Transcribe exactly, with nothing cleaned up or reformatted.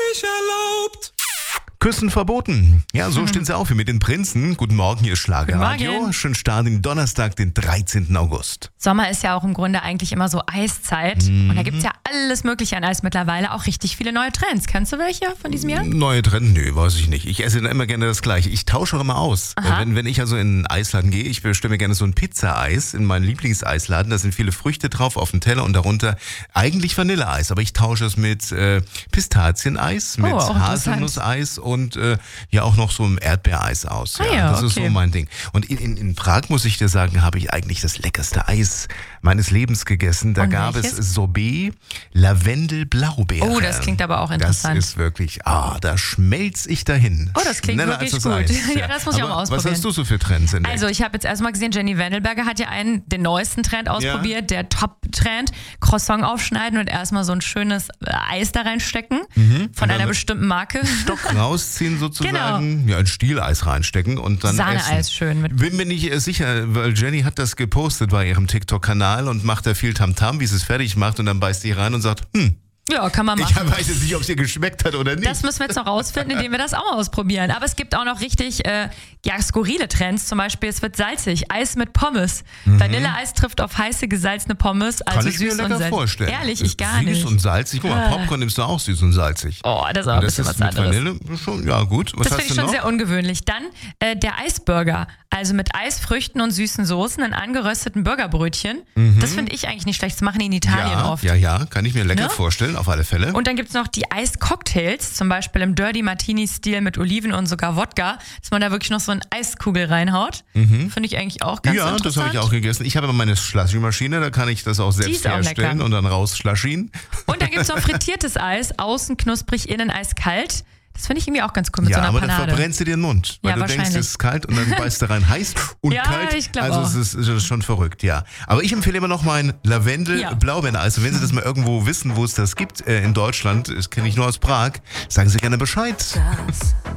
nicht erlaubt. Küssen verboten. Ja, so stehen sie auf hier mit den Prinzen. Guten Morgen, hier ist Guten Schlagerradio. Morgen. Schönen Start in Donnerstag, den dreizehnten August. Sommer ist ja auch im Grunde eigentlich immer so Eiszeit. Mhm. Und da gibt's ja alles Mögliche an Eis mittlerweile. Auch richtig viele neue Trends. Kennst du welche von diesem Jahr? Neue Trends? Nö, weiß ich nicht. Ich esse dann immer gerne das Gleiche. Ich tausche auch immer aus. Äh, Wenn, wenn ich also in einen Eisladen gehe, ich bestelle mir gerne so ein Pizza-Eis in meinen Lieblingseisladen. Da sind viele Früchte drauf auf dem Teller und darunter eigentlich Vanilleeis. Aber ich tausche es mit äh, Pistazieneis, mit Oh, auch interessant. Haselnusseis und äh, ja auch noch so ein Erdbeereis aus. Ah ja, das ist okay. so mein Ding. Und in, in, in Prag, muss ich dir sagen, habe ich eigentlich das leckerste Eis meines Lebens gegessen. Da Und gab welches? es Sorbet Lavendel-Blaubeere. Oh, das klingt aber auch interessant. Das ist wirklich, ah, da schmelz ich dahin. Oh, das klingt Schneller wirklich als das gut. Eis. Ja, das muss ich auch Aber mal ausprobieren. Was hast du so für Trends entdeckt? Also ich habe jetzt erstmal gesehen, Jenny Wendelberger hat ja einen, den neuesten Trend ausprobiert, der Top-Trend. Croissant aufschneiden und erstmal so ein schönes äh, Eis da reinstecken von einer dann- bestimmten Marke. Stock rausziehen sozusagen, Genau. ja, ein Stieleis reinstecken und dann Sahneeis essen. schön mit- Bin mir nicht äh, sicher, weil Jenny hat das gepostet bei ihrem TikTok-Kanal und macht da viel Tamtam, wie sie es fertig macht und dann beißt die rein und sagt, hm, Ja, kann man ich machen. weiß jetzt nicht, ob es ihr geschmeckt hat oder nicht. Das müssen wir jetzt noch rausfinden, indem wir das auch mal ausprobieren. Aber es gibt auch noch richtig äh, ja, skurrile Trends. Zum Beispiel, es wird salzig. Eis mit Pommes. Vanilleeis trifft auf heiße, gesalzene Pommes. Also Kann ich mir süß lecker und salzig. vorstellen. Ehrlich, ich gar süß nicht. Süß und salzig. Guck mal, Ah. Popcorn nimmst du auch süß und salzig. Oh, das ist aber Und ein das bisschen ist was mit anderes. Vanille schon, ja gut. Was Das hast finde ich du schon noch? sehr ungewöhnlich. Dann äh, der Eisburger. Also mit Eisfrüchten und süßen Soßen in angerösteten Burgerbrötchen. Das finde ich eigentlich nicht schlecht. Das machen die in Italien ja, oft. ja, ja, kann ich mir lecker Ne? vorstellen, auf alle Fälle. Und dann gibt's noch die Eiscocktails, zum Beispiel im Dirty Martini-Stil mit Oliven und sogar Wodka, dass man da wirklich noch so eine Eiskugel reinhaut. Finde ich eigentlich auch ganz ja, interessant. das habe ich auch gegessen. Ich habe aber meine Slushy-Maschine, da kann ich das auch selbst ist auch herstellen lecker. und dann rausschlaschen. Und dann gibt's noch frittiertes Eis, außen knusprig, innen eiskalt. Das finde ich irgendwie auch ganz cool mit Ja, so einer aber dann Panade. verbrennst du dir den Mund. Weil Ja, du denkst, wahrscheinlich. es ist kalt und dann beißt du rein heiß und Ja, kalt. ich glaub also auch. es ist, es ist schon verrückt, ja. Aber ich empfehle immer noch mein Ja. Lavendel-Blaubeereneis. Also wenn Sie das mal irgendwo wissen, wo es das gibt äh, in Deutschland, das kenne ich nur aus Prag, sagen Sie gerne Bescheid.